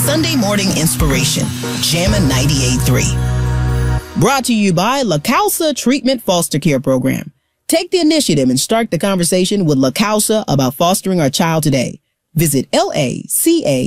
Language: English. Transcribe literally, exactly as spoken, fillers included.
Sunday morning inspiration. Jammin' ninety-eight point three. Brought to you by La Causa Treatment Foster Care Program. Take the initiative and start the conversation with La Causa about fostering our child today. Visit L A C A